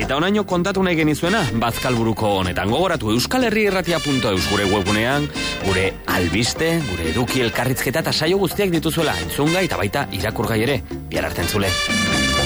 Eta onaino kontatu nahi genizuena, Bazkalburuko honetan gogoratu euskalherriirratia.eus gure webunean, gure albiste, gure eduki elkarrizketa eta saio guztiak dituzuela entzungai eta baita irakurgai ere. Bihar arte entzule.